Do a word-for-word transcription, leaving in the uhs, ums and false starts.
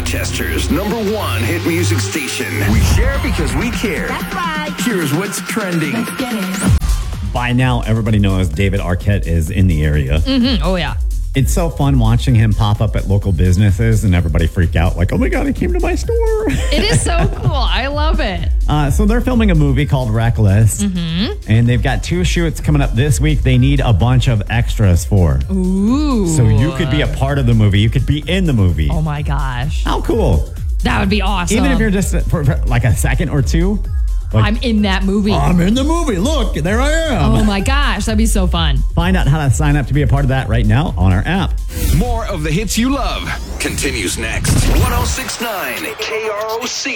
Rochester's number one hit music station. We share because we care. That's right. Here's what's trending. Let's get it. By now, everybody knows David Arquette is in the area. Mm-hmm. Oh, yeah. It's so fun watching him pop up at local businesses and everybody freak out like, oh my God, he came to my store. It is so cool. I love it. Uh, so they're filming a movie called Reckless. Mm-hmm. And they've got two shoots coming up this week they need a bunch of extras for. Ooh. So you could be a part of the movie. You could be in the movie. Oh, my gosh. How cool. That would be awesome. Even if you're just for, for like a second or two. Like, I'm in that movie. I'm in the movie. Look, there I am. Oh, my gosh. That'd be so fun. Find out how to sign up to be a part of that right now on our app. More of the hits you love continues next. one oh six point nine K R O C.